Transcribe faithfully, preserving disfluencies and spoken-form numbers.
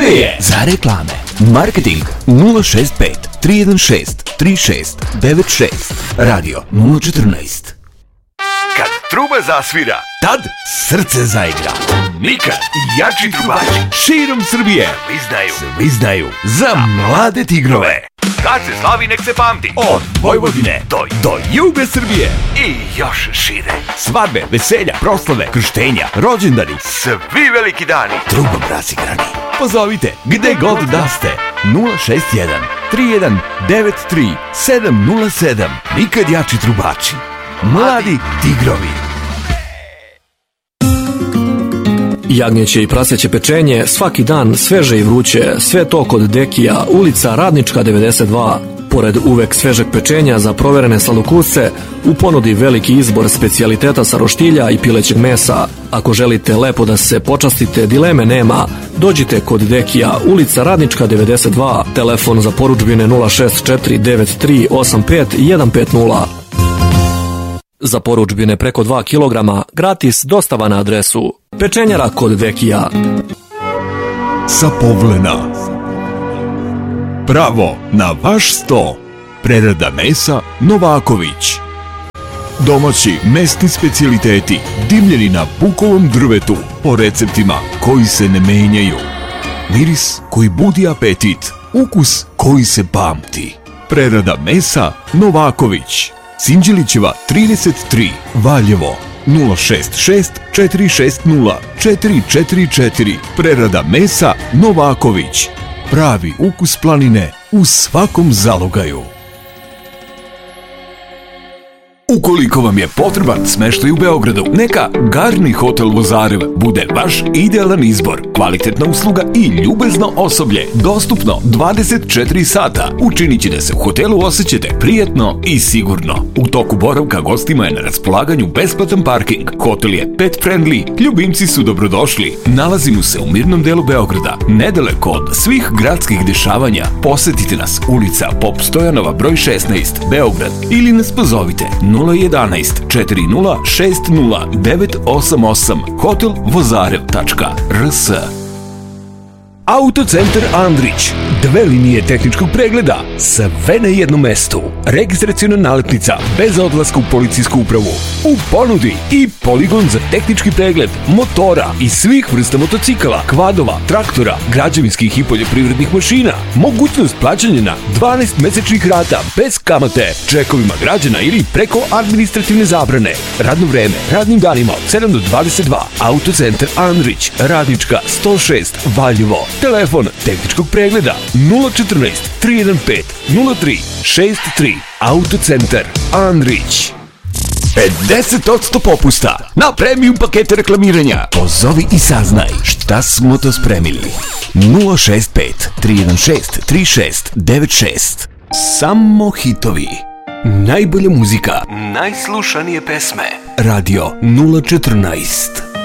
Srbije. Za reklame, marketing nula šest pet tri jedan šest tri šest devet šest, radio nula četrnaest. Kad truba zasvira, tad srce zaigra. Nikad jači trubači širom Srbije svi svi znaju za mlade tigrove. Kad se slavi, nek se pamti. Od Vojvodine do, do juga Srbije i još šire. Svadbe, veselja, proslave, krštenja, rođendani, svi veliki dani. Trubom rasigrani. Pozovite gde god da ste. nula šest jedan tri jedan devet tri sedam nula sedam. Nikad jači trubači. Mladi tigrovi. Jagnjeće i praseće pečenje, svaki dan sveže i vruće, sve to kod Dekija, ulica Radnička devedeset dva. Pored uvek svežeg pečenja za proverene sladokusce, u ponudi veliki izbor specijaliteta sa roštilja i pilećeg mesa. Ako želite lepo da se počastite, dileme nema. Dođite kod Dekija, ulica Radnička devedeset dva, telefon za porudžbine nula šest četiri devet tri osam pet jedan pet nula. Za porudžbine preko dva kilograma, gratis dostava na adresu Pečenjara kod Dekija. Sa Povlena. Pravo na vaš sto. Prerada mesa Novaković. Domaći mesni specijaliteti dimljeni na bukovom drvetu po receptima koji se ne menjaju. Miris koji budi apetit, ukus koji se pamti. Prerada mesa Novaković. Sinđelićeva trideset tri, Valjevo, nula šest šest četiri šest nula četiri četiri četiri. Prerada mesa Novaković. Pravi ukus planine u svakom zalogaju. Ukoliko vam je potreban smeštaj u Beogradu, neka Garni hotel Vozarev bude vaš idealan izbor. Kvalitetna usluga i ljubezno osoblje, dostupno dvadeset četiri sata, učinit će da se u hotelu osjećate prijatno i sigurno. U toku boravka gostima je na raspolaganju besplatan parking. Hotel je pet friendly, ljubimci su dobrodošli. Nalazimo se u mirnom delu Beograda, nedaleko od svih gradskih dešavanja. Posetite nas, ulica Pop Stojanova broj šesnaest, Beograd, ili nas pozovite nula jedanaest četiri nula šest nula devet osam osam hotel vozarev tačka r s. Autocentar Andrić. Dve linije tehničkog pregleda, sve na jednom mestu. Registraciona nalepnica bez odlaska u policijsku upravu. U ponudi i poligon za tehnički pregled motora i svih vrsta motocikala, kvadova, traktora, građevinskih i poljoprivrednih mašina. Mogućnost plaćanja na dvanaest mesečnih rata bez kamate, čekovima građana ili preko administrativne zabrane. Radno vreme, radnim danima od sedam do dvadeset dva. Autocentar Andrić, Radnička sto šest, Valjevo. Telefon tehničkog pregleda nula četrnaest tri jedan pet nula tri šest tri. Autocentar Andrić. pedeset posto popusta na premium pakete reklamiranja. Pozovi i saznaj šta smo to spremili. nula šest pet tri jedan šest tri šest devet šest. Samo hitovi. Najbolja muzika. Najslušanije pesme. Radio nula četrnaest.